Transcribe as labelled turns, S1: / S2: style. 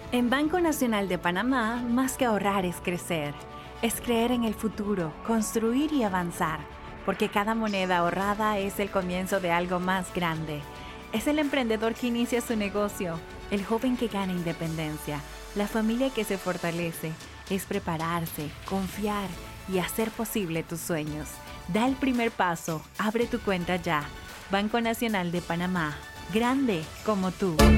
S1: En Banco Nacional de Panamá, más que ahorrar es crecer. Es creer en el futuro, construir y avanzar, porque cada moneda ahorrada es el comienzo de algo más grande. Es el emprendedor que inicia su negocio, el joven que gana independencia, la familia que se fortalece. Es prepararse, confiar y hacer posible tus sueños. Da el primer paso, abre tu cuenta ya. Banco Nacional de Panamá, grande como tú.